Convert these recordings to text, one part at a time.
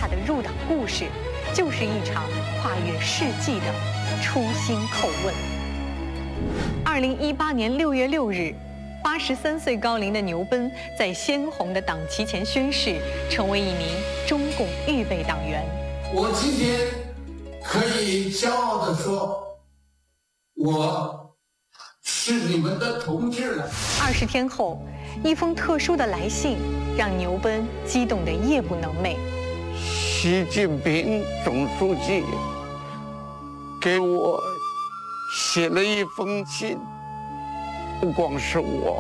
他的入党故事，就是一场跨越世纪的初心叩问。2018年6月6日，83岁高龄的牛奔在鲜红的党旗前宣誓，成为一名中共预备党员。 我今天可以骄傲地说，我是你们的同志了。 20天后，一封特殊的来信让牛奔激动得夜不能寐。 习近平总书记给我写了一封信，不光是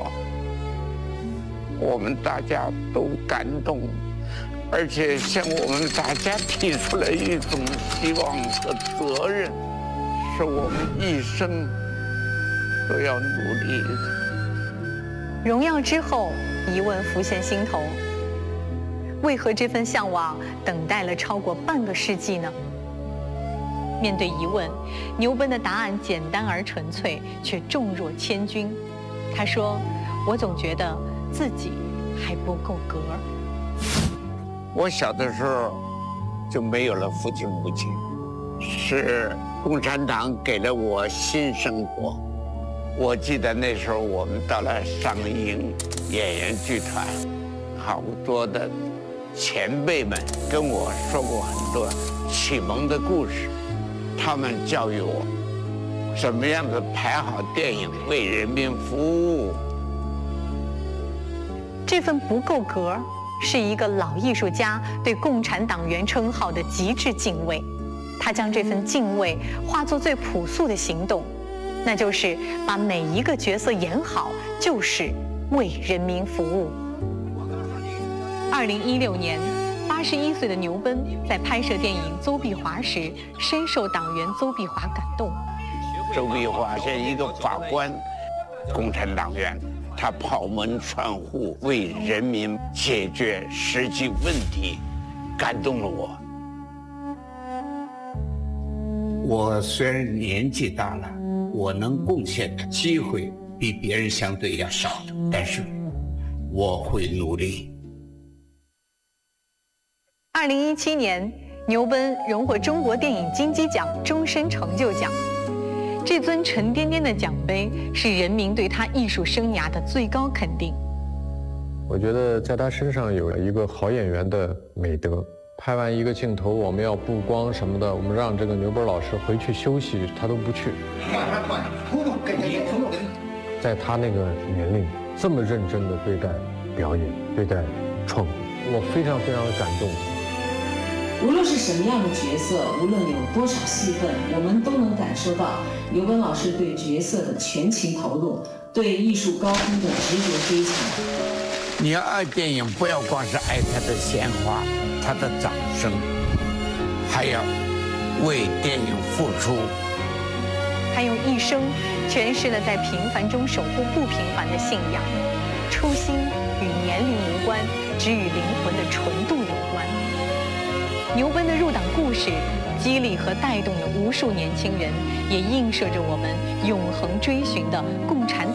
我们大家都感动，而且向我们大家提出了一种希望和责任，是我们一生都要努力的。 荣耀之后，疑问浮现心头：为何这份向往等待了超过半个世纪呢？面对疑问，牛奔的答案简单而纯粹，却重若千钧。他说：“我总觉得自己还不够格。” 我小的时候就没有了父亲母亲，是共产党给了我新生活。我记得那时候我们到了上影演员剧团，好多的前辈们跟我说过很多启蒙的故事，他们教育我怎么样的拍好电影，为人民服务。 这份不够格，是一个老艺术家对共产党员称号的极致敬畏。他将这份敬畏化作最朴素的行动，那就是把每一个角色演好，就是为人民服务。2016年，81岁的牛奔在拍摄电影《邹碧华》时，深受党员邹碧华感动。 邹碧华是一个法官，共产党员，他跑门串户，为人民解决实际问题，感动了我。 我虽然年纪大了，我能贡献的机会比别人相对要少的，但是我会努力。 2017年，牛奔荣获中国电影金鸡奖终身成就奖。这尊沉甸甸的奖杯是人民对他艺术生涯的最高肯定。 我觉得在他身上有一个好演员的美德。拍完一个镜头，我们要布光什么的，我们让这个牛奔老师回去休息，他都不去。在他那个年龄，这么认真的对待表演，对待创作，我非常非常的感动。 无论是什么样的角色，无论有多少戏份，我们都能感受到牛奔老师对角色的全情投入，对艺术高空的执着追求。 你要爱电影，不要光是爱它的鲜花，它的掌声，还要为电影付出。 他用一生诠释了在平凡中守护不平凡的信仰。初心与年龄无关，只与灵魂的纯度有关。牛奔的入党故事激励和带动了无数年轻人，也映射着我们永恒追寻的共产